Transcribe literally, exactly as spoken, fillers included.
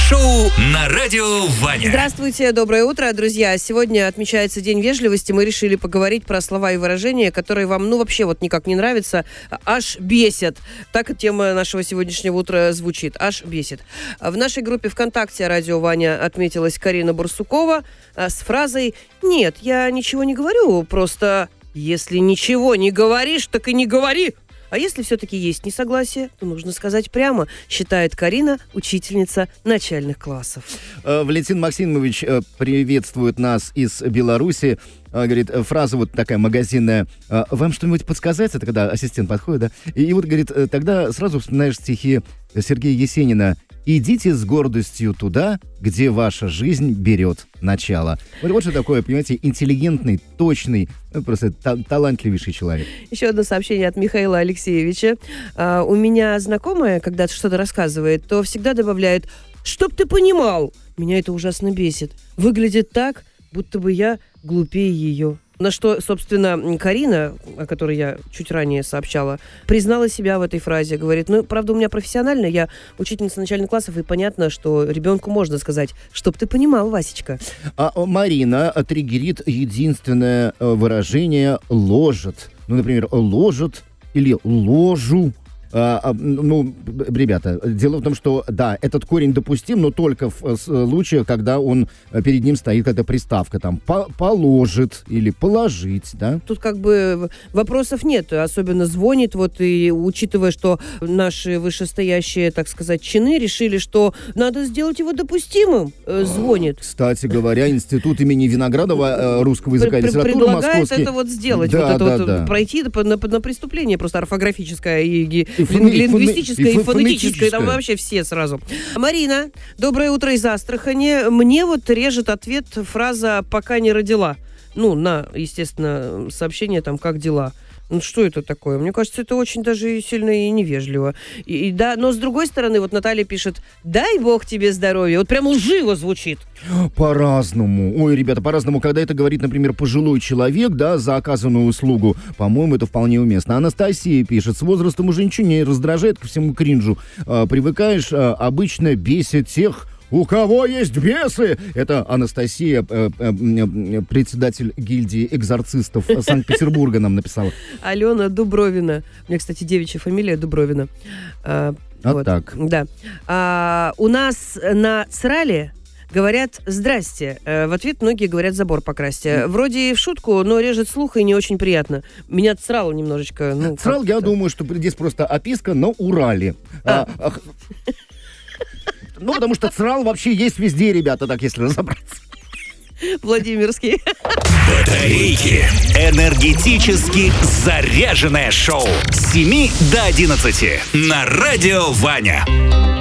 шоу на радио Ваня. Здравствуйте, доброе утро, друзья. Сегодня отмечается День вежливости. Мы решили поговорить про слова и выражения, которые вам, ну, вообще вот никак не нравятся, аж бесят. Так тема нашего сегодняшнего утра звучит. Аж бесит. В нашей группе ВКонтакте «Радио Ваня» отметилась Карина Барсукова с фразой «Нет, я ничего не говорю, просто если ничего не говоришь, так и не говори». А если все-таки есть несогласие, то нужно сказать прямо, считает Карина, учительница начальных классов. Валентин Максимович приветствует нас из Беларуси. Говорит, фраза вот такая магазинная: «Вам что-нибудь подсказать?» Это когда ассистент подходит, да? И, и вот, говорит, тогда сразу вспоминаешь стихи Сергея Есенина: «Идите с гордостью туда, где ваша жизнь берет начало». Вот, вот что такое, понимаете, интеллигентный, точный, просто та- талантливейший человек. Еще одно сообщение от Михаила Алексеевича. А, у меня знакомая, когда что-то рассказывает, то всегда добавляет: «Чтоб ты понимал». Меня это ужасно бесит. Выглядит так, будто бы я глупее ее. На что, собственно, Карина, о которой я чуть ранее сообщала, признала себя в этой фразе. Говорит, ну, правда, у меня профессионально, я учительница начальных классов, и понятно, что ребенку можно сказать, чтоб ты понимал, Васечка. А Марина триггерит единственное выражение «ложит». Ну, например, «ложит» или «ложу». А, ну, ребята, дело в том, что, да, этот корень допустим, но только в случае, когда он, перед ним стоит какая-то приставка, там, по- положит или положить, да? Тут как бы вопросов нет, особенно звонит, вот, и учитывая, что наши вышестоящие, так сказать, чины решили, что надо сделать его допустимым, э, звонит. Кстати говоря, институт имени Виноградова, э, русского языка и литературы предлагает московский... это вот сделать, да, вот это да, вот да. пройти на, на, на преступление просто орфографическое и, И фони- лингвистическое, и, и фонетическое, там фонетическое. вообще все сразу. Марина, доброе утро из Астрахани. Мне вот режет ответ фраза «пока не родила». Ну, на, естественно, сообщение там «как дела». Ну, что это такое? Мне кажется, это очень даже сильно и невежливо. И, и, да, но с другой стороны, вот Наталья пишет: «Дай бог тебе здоровья». Вот прям лживо звучит. По-разному. Ой, ребята, по-разному. Когда это говорит, например, пожилой человек, да, за оказанную услугу, по-моему, это вполне уместно. Анастасия пишет: с возрастом уже ничего не раздражает, ко всему кринжу а, привыкаешь, а, обычно бесит тех, у кого есть бесы. Это Анастасия, э, э, председатель гильдии экзорцистов Санкт-Петербурга, нам написала. Алена Дубровина. У меня, кстати, девичья фамилия Дубровина. А, А вот. так. Да. А, у нас на Црале говорят «здрасте». В ответ многие говорят «забор покрасьте». Вроде и в шутку, но режет слух и не очень приятно. Меня Црал немножечко... Ну, Црал, я думаю, что здесь просто описка на Урале. А. А, а, ну, потому что Црал вообще есть везде, ребята, так если разобраться. Владимирский. Батарейки. Энергетически заряженное шоу с семи до одиннадцати на радио Ваня.